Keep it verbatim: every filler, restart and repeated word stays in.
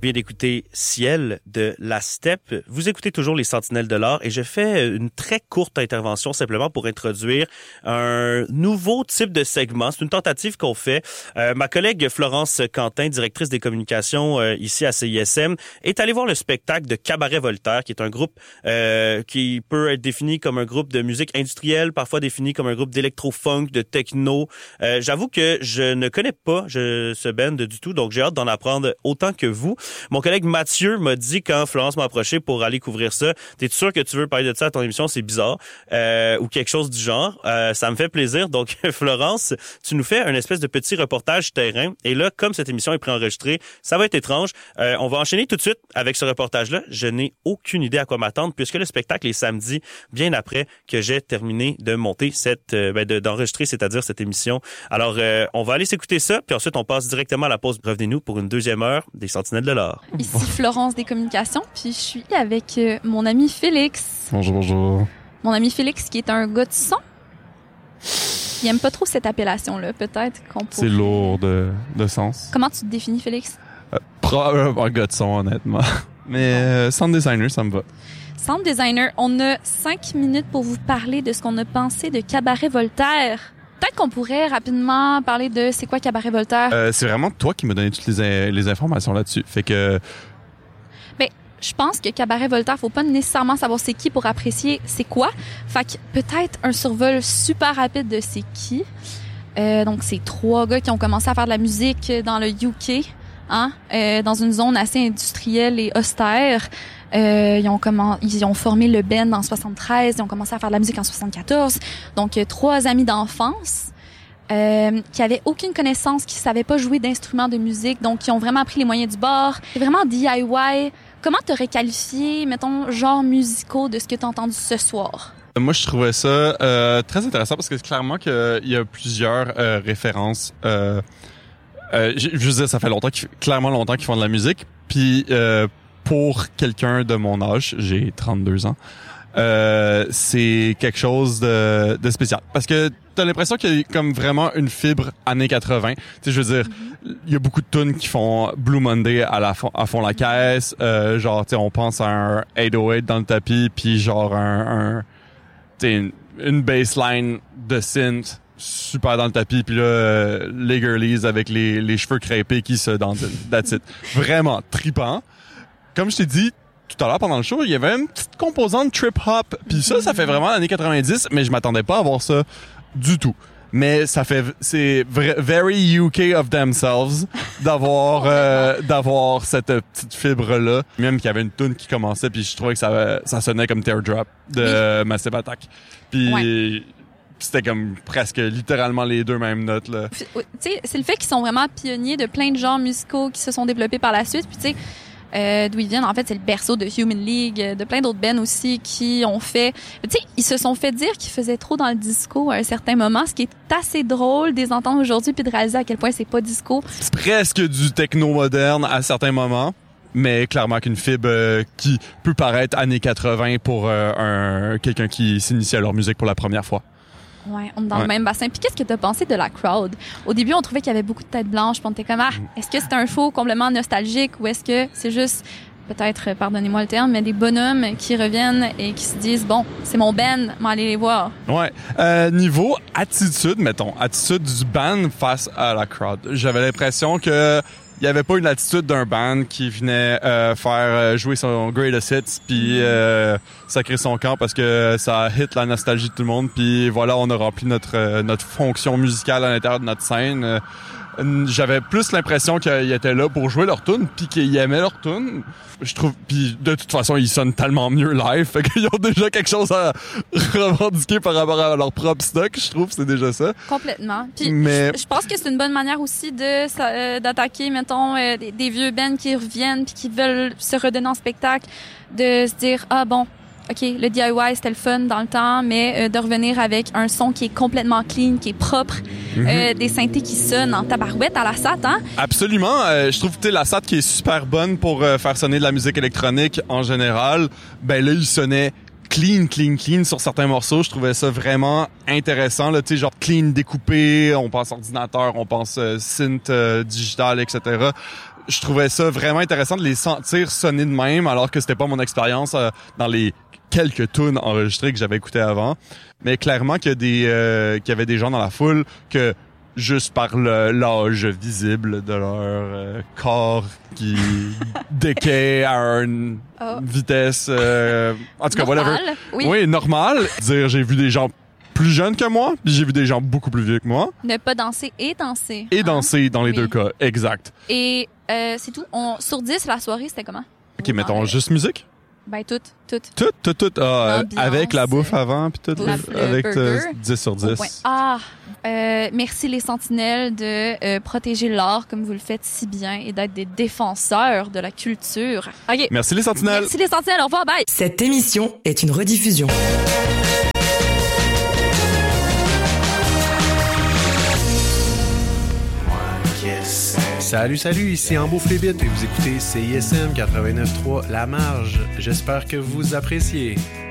Bien d'écouter Ciel de La Steppe. Vous écoutez toujours les Sentinelles de l'Art et je fais une très courte intervention simplement pour introduire un nouveau type de segment. C'est une tentative qu'on fait. Euh, ma collègue Florence Quentin, directrice des communications euh, ici à C I S M, est allée voir le spectacle de Cabaret Voltaire, qui est un groupe euh, qui peut être défini comme un groupe de musique industrielle, parfois défini comme un groupe d'électro-funk, de techno. Euh, j'avoue que je ne connais pas je, ce band du tout, donc j'ai hâte d'en apprendre autant que vous. Mon collègue Mathieu m'a dit quand Florence m'a approché pour aller couvrir ça, t'es sûr que tu veux parler de ça à ton émission, c'est bizarre, euh, ou quelque chose du genre. Euh, ça me fait plaisir. Donc Florence, tu nous fais un espèce de petit reportage terrain. Et là, comme cette émission est préenregistrée, ça va être étrange. Euh, on va enchaîner tout de suite avec ce reportage-là. Je n'ai aucune idée à quoi m'attendre puisque le spectacle est samedi, bien après que j'ai terminé de monter cette, euh, ben de, d'enregistrer, c'est-à-dire cette émission. Alors, euh, on va aller s'écouter ça, puis ensuite on passe directement à la pause. Revenez-nous pour une deuxième heure des Sentinelles de l'Art. Ici Florence des communications, puis je suis avec euh, mon ami Félix. Bonjour, bonjour. Mon ami Félix qui est un gars de son. Il aime pas trop cette appellation-là, peut-être qu'on pourrait... C'est lourd de, de sens. Comment tu te définis, Félix? Euh, probablement un gars de son, honnêtement. Mais euh, sound designer, ça me va. Sound designer, on a cinq minutes pour vous parler de ce qu'on a pensé de Cabaret Voltaire. Peut-être qu'on pourrait rapidement parler de c'est quoi Cabaret Voltaire. Euh, c'est vraiment toi qui m'as donné toutes les, les informations là-dessus. Fait que... Ben, je pense que Cabaret Voltaire, faut pas nécessairement savoir c'est qui pour apprécier c'est quoi. Fait que peut-être un survol super rapide de c'est qui. Euh, donc, c'est trois gars qui ont commencé à faire de la musique dans le U K, hein, euh, dans une zone assez industrielle et austère. Euh, ils ont comment, ils ont formé le band en soixante-treize, ils ont commencé à faire de la musique en soixante-quatorze. Donc, euh, trois amis d'enfance euh, qui avaient aucune connaissance, qui savaient pas jouer d'instruments de musique, donc qui ont vraiment appris les moyens du bord. C'est vraiment D I Y. Comment t'aurais qualifié, mettons, genre musicaux de ce que t'as entendu ce soir? Moi, je trouvais ça euh, très intéressant parce que clairement qu'il y a plusieurs euh, références. Euh, euh, je veux dire, ça fait longtemps, qu'ils, clairement longtemps qu'ils font de la musique. Puis euh, pour quelqu'un de mon âge, j'ai trente-deux ans, euh, c'est quelque chose de, de spécial. Parce que t'as l'impression qu'il y a comme vraiment une fibre années quatre-vingts. Tu sais, je veux dire, il y a beaucoup de tunes qui font Blue Monday à la fond, à fond la caisse. Euh, genre, tu sais, on pense à un huit cent huit dans le tapis, puis genre un... un Une, une bassline de synth super dans le tapis, puis là, euh, les girlies avec les, les cheveux crêpés qui se dansent. That's it. Vraiment trippant. Comme je t'ai dit tout à l'heure pendant le show, il y avait une petite composante trip-hop. Puis ça, ça fait vraiment l'année quatre-vingt-dix, mais je m'attendais pas à voir ça du tout. Mais ça fait, c'est very U K of themselves d'avoir euh, d'avoir cette petite fibre là. Même qu'il y avait une tune qui commençait, puis je trouvais que ça ça sonnait comme Teardrop de oui. Massive Attack. Puis ouais. C'était comme presque littéralement les deux mêmes notes là. Tu sais, c'est le fait qu'ils sont vraiment pionniers de plein de genres musicaux qui se sont développés par la suite. Puis tu sais. Euh, d'où ils viennent, en fait, c'est le berceau de Human League, de plein d'autres bands aussi qui ont fait... Tu sais, ils se sont fait dire qu'ils faisaient trop dans le disco à un certain moment, ce qui est assez drôle de les entendre aujourd'hui puis de réaliser à quel point c'est pas disco. C'est presque du techno moderne à certains moments, mais clairement qu'une fibre euh, qui peut paraître années quatre-vingts pour euh, un quelqu'un qui s'initie à leur musique pour la première fois. Ouais, on est dans ouais. le même bassin. Puis qu'est-ce que t'as pensé de la crowd? Au début, on trouvait qu'il y avait beaucoup de têtes blanches, puis on était comme, ah, est-ce que c'est un show complètement nostalgique ou est-ce que c'est juste, peut-être, pardonnez-moi le terme, mais des bonhommes qui reviennent et qui se disent, bon, c'est mon band, m'en aller les voir. Ouais. Euh, niveau attitude, mettons, attitude du band face à la crowd. J'avais l'impression que il y avait pas une attitude d'un band qui venait euh, faire jouer son greatest hits puis euh, sacrer son camp parce que ça hit la nostalgie de tout le monde puis voilà, on a rempli notre euh, notre fonction musicale à l'intérieur de notre scène. Euh, j'avais plus l'impression qu'ils étaient là pour jouer leur tune puis qu'ils aimaient leur tune. Je trouve, puis de toute façon, ils sonnent tellement mieux live, fait qu'ils ont déjà quelque chose à revendiquer par rapport à leur propre stock. Je trouve, c'est déjà ça. Complètement. Puis mais je pense que c'est une bonne manière aussi de euh, d'attaquer, mettons, euh, des, des vieux bands qui reviennent puis qui veulent se redonner en spectacle, de se dire ah bon. OK, le D I Y, c'était le fun dans le temps, mais euh, de revenir avec un son qui est complètement clean, qui est propre, mm-hmm. euh, des synthés qui sonnent en tabarouette à la S A T, hein? Absolument. Euh, je trouve que la S A T qui est super bonne pour euh, faire sonner de la musique électronique en général, ben là, il sonnait clean, clean, clean sur certains morceaux. Je trouvais ça vraiment intéressant, là, tu sais, genre clean découpé, on pense ordinateur, on pense euh, synth euh, digital, et cetera. Je trouvais ça vraiment intéressant de les sentir sonner de même, alors que c'était pas mon expérience euh, dans les quelques tunes enregistrées que j'avais écoutées avant. Mais clairement qu'il y a des, euh, qu'il y avait des gens dans la foule que juste par le, l'âge visible de leur euh, corps qui décaille à une oh. vitesse, euh, en tout cas, Normal, whatever. oui. Oui, normal. Dire, j'ai vu des gens plus jeunes que moi, puis j'ai vu des gens beaucoup plus vieux que moi. Ne pas danser et danser. Et hein? danser dans les Oui. deux cas, exact. Et euh, c'est tout. On, sur dix, la soirée, c'était comment? OK, mettons euh, juste musique. Ben, toutes, toutes. Tout, tout, tout. Ah, L'ambiance, avec la bouffe avant, puis tout. la- le avec euh, burger. dix sur Au point. dix. Ah, euh, merci les sentinelles de euh, protéger l'art comme vous le faites si bien et d'être des défenseurs de la culture. OK. Merci les sentinelles. Merci les sentinelles. Au revoir. Bye. Cette émission est une rediffusion. Salut, salut, ici Ambo Flébite et vous écoutez C I S M quatre-vingt-neuf point trois La Marge. J'espère que vous appréciez.